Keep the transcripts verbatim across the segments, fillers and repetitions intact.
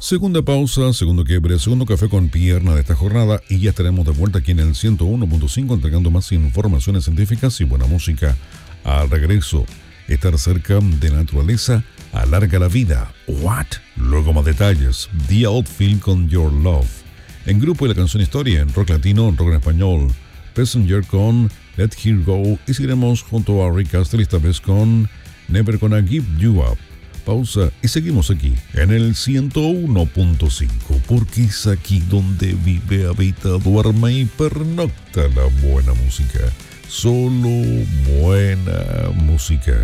Segunda pausa, segundo quiebre, segundo café con pierna de esta jornada y ya estaremos de vuelta aquí en el ciento uno punto cinco entregando más informaciones científicas y buena música. Al regreso, estar cerca de la naturaleza alarga la vida. ¿What? Luego más detalles. The Outfield con Your Love. En grupo y la canción Historia, en rock latino, rock en español. Passenger con Let Here Go y seguiremos junto a Rick Astley esta vez con Never Gonna Give You Up. Pausa y seguimos aquí en el ciento uno punto cinco porque es aquí donde vive, habita, duerme y pernocta la buena música. Solo buena música.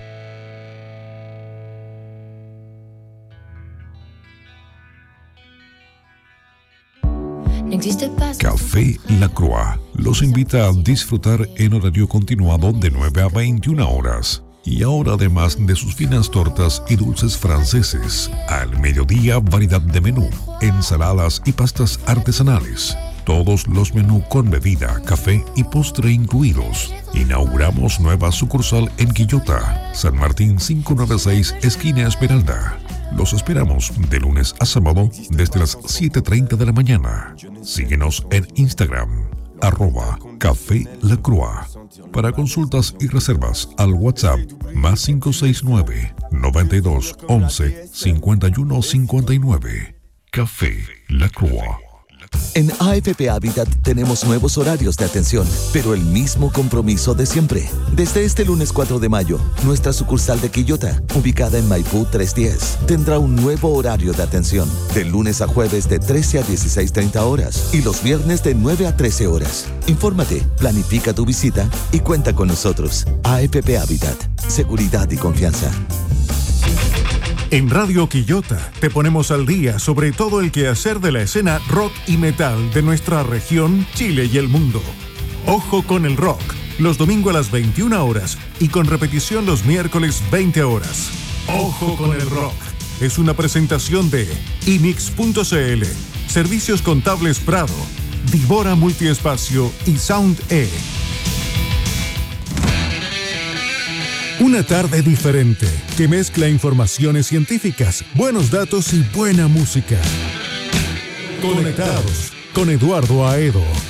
Café La Croix los invita a disfrutar en horario continuado de nueve a veintiuna horas. Y ahora, además de sus finas tortas y dulces franceses, al mediodía variedad de menú, ensaladas y pastas artesanales. Todos los menús con bebida, café y postre incluidos. Inauguramos nueva sucursal en Quillota, San Martín quinientos noventa y seis, esquina Esmeralda. Los esperamos de lunes a sábado desde las siete y treinta de la mañana. Síguenos en Instagram, arroba Café La Croix. Para consultas y reservas al WhatsApp más cinco seis nueve, noventa y dos, once, cincuenta y uno cincuenta y nueve. Café La Croix. En A F P Habitat tenemos nuevos horarios de atención, pero el mismo compromiso de siempre. Desde este lunes cuatro de mayo, nuestra sucursal de Quillota, ubicada en Maipú trescientos diez, tendrá un nuevo horario de atención, de lunes a jueves de trece a dieciséis treinta horas y los viernes de nueve a trece horas. Infórmate, planifica tu visita y cuenta con nosotros. A F P Habitat, seguridad y confianza. En Radio Quillota te ponemos al día sobre todo el quehacer de la escena rock y metal de nuestra región, Chile y el mundo. Ojo con el rock, los domingos a las veintiuna horas y con repetición los miércoles veinte horas. Ojo con el rock es una presentación de I M I X punto C L, Servicios Contables Prado, Divora Multiespacio y Sound E. Una tarde diferente que mezcla informaciones científicas, buenos datos y buena música. Conectados con Eduardo Aedo.